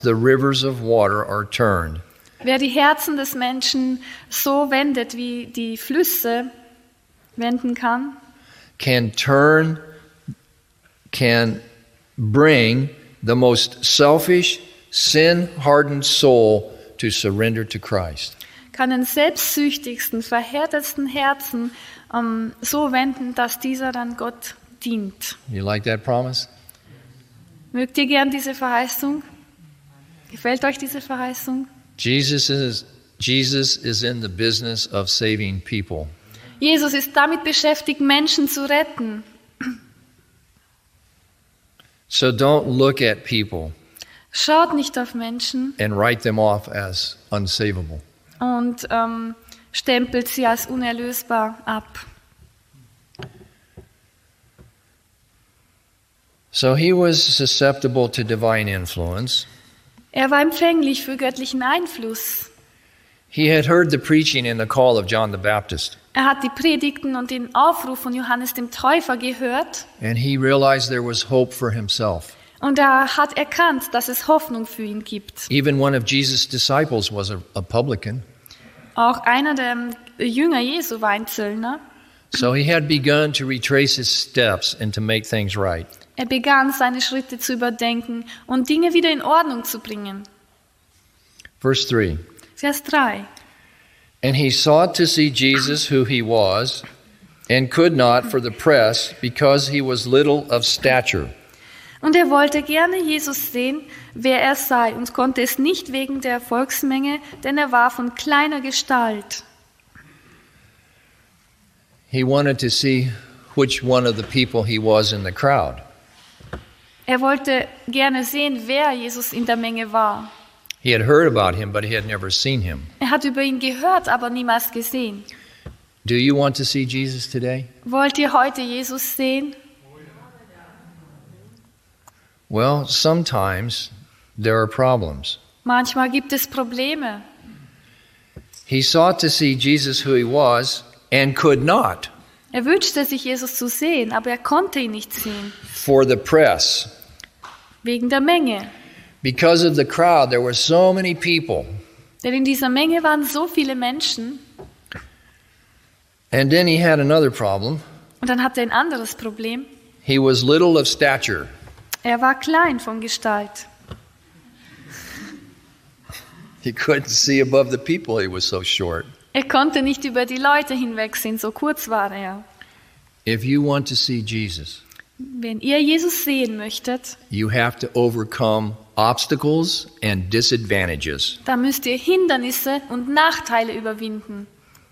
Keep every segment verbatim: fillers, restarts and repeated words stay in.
the rivers of water are turned. Wer die Herzen des Menschen so wendet, wie die Flüsse wenden kann, can turn, can bring the most selfish, sin-hardened soul to surrender to Christ. kann den selbstsüchtigsten, verhärtetsten Herzen ähm, so wenden, dass dieser dann Gott dient. You like that promise? Mögt ihr gern diese Verheißung? Gefällt euch diese Verheißung? Jesus is, Jesus is in the business of saving people. Jesus ist damit beschäftigt, Menschen zu retten. So don't look at people Schaut nicht auf Menschen and write them off as unsavable. und ähm, stempelt sie als unerlösbar ab. So he was susceptible to divine influence. Er war empfänglich für göttlichen Einfluss. He had heard the preaching and the call of John the Baptist, Er hat die Predigten und den Aufruf von Johannes dem Täufer gehört and he realized there was hope for himself. und er hat erkannt, dass es Hoffnung für ihn gibt. Even one of Jesus' disciples was a, a publican. Auch einer der Jünger Jesu war ein Zöllner. So he had begun to retrace his steps and to make things right. Er begann, seine Schritte zu überdenken und Dinge wieder in Ordnung zu bringen. Verse three. Vers drei. And he sought to see Jesus who he was, and could not for the press, because he was little of stature. Und er wollte gerne Jesus sehen, wer er sei, und konnte es nicht wegen der Volksmenge, denn er war von kleiner Gestalt. He wanted to see which one of the people he was in the crowd. Er wollte gerne sehen, wer Jesus in der Menge war. He had heard about him, but he had never seen him. Er hat über ihn gehört, aber niemals gesehen. Do you want to see Jesus today? Wollt ihr heute Jesus sehen? Well, sometimes there are problems. Manchmal gibt es Probleme. He sought to see Jesus who he was and could not Er wünschte sich, Jesus zu sehen, aber er konnte ihn nicht sehen, for the press. wegen der Menge. Because of the crowd, there were so many people. Denn in dieser Menge waren so viele Menschen. And then he had another problem. Und dann hatte er ein anderes Problem. He was little of stature. Er war klein von Gestalt. He couldn't see above the people, he was so short. Er konnte nicht über die Leute hinwegsehen, so kurz war er. If you want to see Jesus, Wenn ihr Jesus sehen möchtet, you have to overcome obstacles and disadvantages. dann müsst ihr Hindernisse und Nachteile überwinden.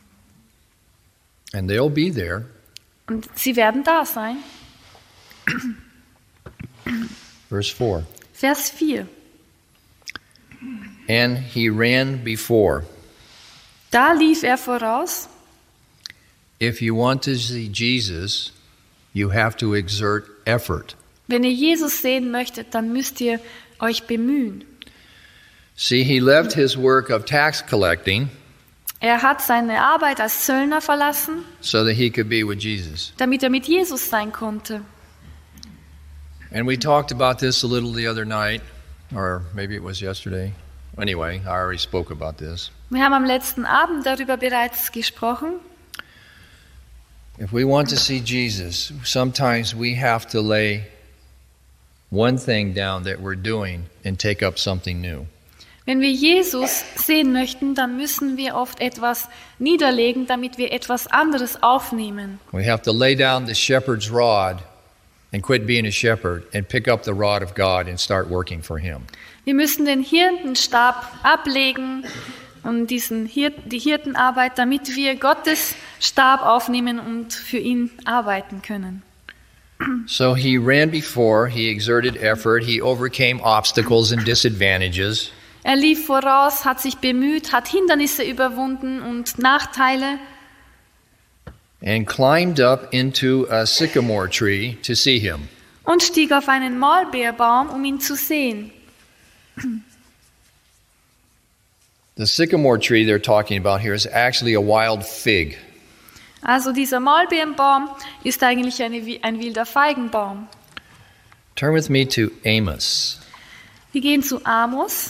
And they'll be there. Und sie werden da sein. Verse four. Vers vier. And he ran before. Da lief er voraus. If you want to see Jesus, you have to exert effort. Wenn ihr Jesus sehen möchtet, dann müsst ihr euch bemühen. See, he left his work of tax collecting Er hat seine Arbeit als Zöllner verlassen, so that he could be with Jesus. damit er mit Jesus sein konnte. And we talked about this a little the other night, or maybe it was yesterday. Anyway, I already spoke about this. Wir haben am letzten Abend darüber bereits gesprochen. If we want to see Jesus, sometimes we have to lay one thing down that we're doing and take up something new. Wenn wir Jesus sehen möchten, dann müssen wir oft etwas niederlegen, damit wir etwas anderes aufnehmen. We have to lay down the shepherd's rod and quit being a shepherd and pick up the rod of God and start working for him. Wir müssen den Hirtenstab ablegen und diesen Hir- die Hirtenarbeit, damit wir Gottes Stab aufnehmen und für ihn arbeiten können. So he ran before, he exerted effort, he overcame obstacles and disadvantages. Er lief voraus, hat sich bemüht, hat Hindernisse überwunden und Nachteile And climbed up into a sycamore tree to see him. und stieg auf einen Maulbeerbaum, um ihn zu sehen. The sycamore tree they're talking about here is actually a wild fig. Also dieser Maulbeerbaum ist eigentlich eine, ein wilder Feigenbaum. Turn with me to Amos. Wir gehen zu Amos,